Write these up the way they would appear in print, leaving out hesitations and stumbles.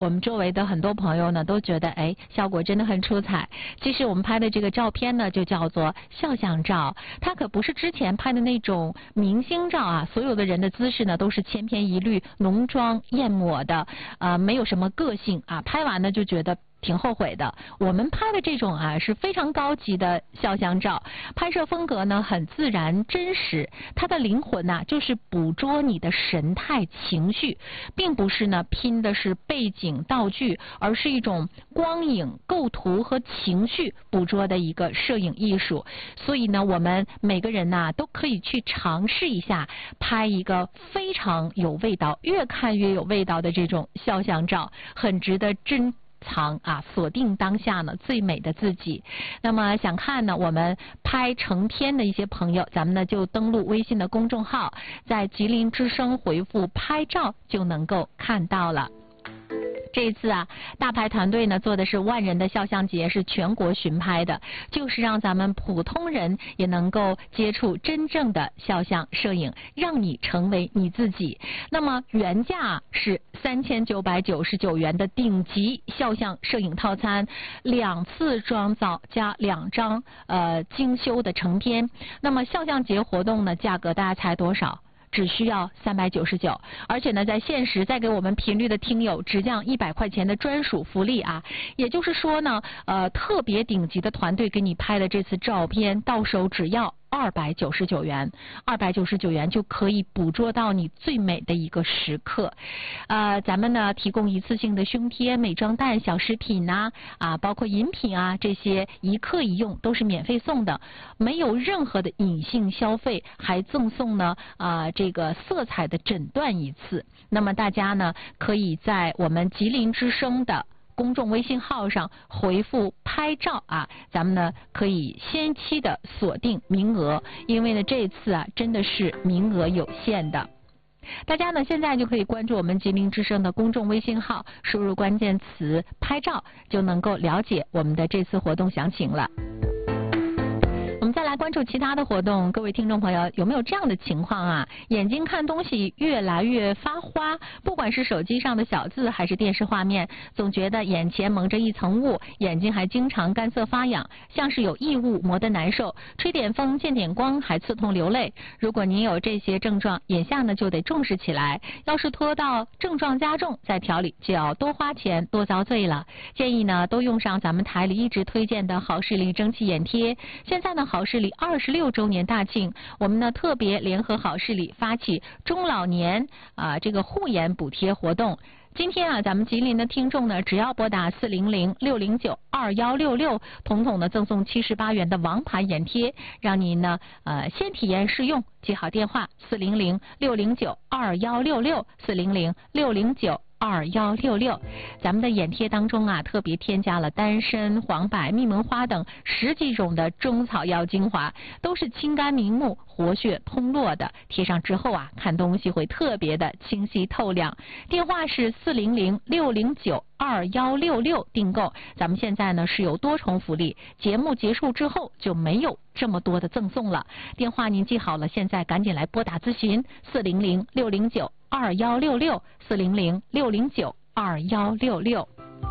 我们周围的很多朋友呢都觉得，效果真的很出彩。其实我们拍的这个照片呢，就叫做肖像照，它可不是之前拍的那种明星照啊，所有的人的姿势呢都是千篇一律、浓妆艳抹的，没有什么个性啊，拍完呢就觉得挺后悔的。我们拍的这种啊是非常高级的肖像照，拍摄风格呢很自然真实，它的灵魂呐就是捕捉你的神态情绪，并不是呢拼的是背景道具，而是一种光影构图和情绪捕捉的一个摄影艺术。所以呢我们每个人呐都可以去尝试一下拍一个非常有味道，越看越有味道的这种肖像照，很值得珍藏啊，锁定当下呢最美的自己。那么想看呢我们拍成片的一些朋友，咱们呢就登录微信的公众号，在吉林之声回复拍照就能够看到了。这一次啊，大牌团队呢做的是万人的肖像节，是全国巡拍的，就是让咱们普通人也能够接触真正的肖像摄影，让你成为你自己。那么原价是3999元的顶级肖像摄影套餐，2次妆造加2张精修的成片。那么肖像节活动呢，价格大家猜多少？只需要399，而且呢，在限时再给我们频率的听友直降100块钱的专属福利啊！也就是说呢，特别顶级的团队给你拍的这次照片，到手只要299元，299元就可以捕捉到你最美的一个时刻。咱们呢提供一次性的胸贴、美妆蛋、小饰品呐，包括饮品啊，这些一客一用都是免费送的，没有任何的隐性消费，还赠送呢这个色彩的诊断一次。那么大家呢可以在我们吉林之声的公众微信号上回复拍照啊，咱们呢可以先期的锁定名额，因为呢这次啊真的是名额有限的。大家呢现在就可以关注我们吉林之声的公众微信号，输入关键词拍照就能够了解我们的这次活动详情了。我们再来关注其他的活动，各位听众朋友有没有这样的情况啊？眼睛看东西越来越发花，不管是手机上的小字还是电视画面，总觉得眼前蒙着一层雾，眼睛还经常干涩发痒，像是有异物磨得难受，吹点风见点光还刺痛流泪。如果您有这些症状，眼下呢就得重视起来，要是拖到症状加重再调理，就要多花钱多遭罪了。建议呢都用上咱们台里一直推荐的好视力蒸汽眼贴。现在呢好视力26周年大庆，我们呢特别联合好视力发起中老年这个护眼补贴活动。今天啊，咱们吉林的听众呢，只要拨打400-609-2166，统统的赠送78元的王牌眼贴，让您呢先体验试用。记好电话400-609-2166，400-609-2166。咱们的眼贴当中啊，特别添加了丹参、黄柏、密门花等10几种的中草药精华，都是清肝明目、活血通络的。贴上之后啊，看东西会特别的清晰透亮。电话是400-609-2166订购。咱们现在呢是有多重福利，节目结束之后就没有这么多的赠送了。电话您记好了，现在赶紧来拨打咨询400-609-2166，400-609-2166。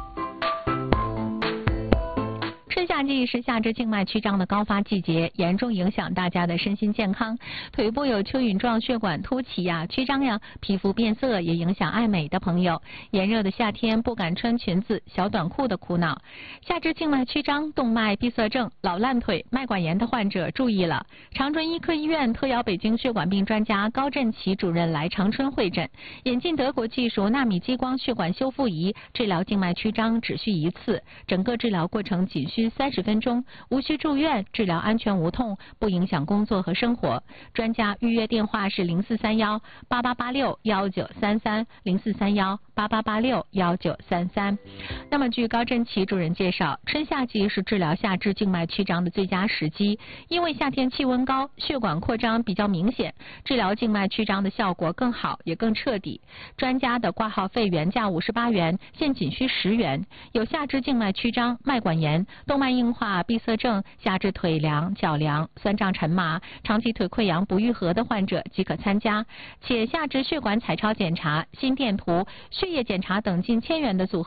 春夏季是下肢静脉曲张的高发季节，严重影响大家的身心健康。腿部有蚯蚓状血管凸起呀、曲张呀，皮肤变色也影响爱美的朋友。炎热的夏天不敢穿裙子、小短裤的苦恼。下肢静脉曲张、动脉闭塞症、老烂腿、脉管炎的患者注意了！长春医科医院特邀北京血管病专家高振奇主任来长春会诊，引进德国技术纳米激光血管修复仪，治疗静脉曲张只需1次，整个治疗过程仅需30分钟，无需住院，治疗安全无痛，不影响工作和生活。专家预约电话是0431-8886-1933，0431-8886-1933。那么据高振奇主任介绍，春夏季是治疗下肢静脉曲张的最佳时机，因为夏天气温高，血管扩张比较明显，治疗静脉曲张的效果更好也更彻底。专家的挂号费原价58元，现仅需10元。有下肢静脉曲张、脉管炎、动脉硬化、闭塞症、下肢腿凉、脚凉、酸胀沉麻、长期腿溃疡不愈合的患者即可参加，且下肢血管彩超检查、心电图、血液检查等近1000元的组合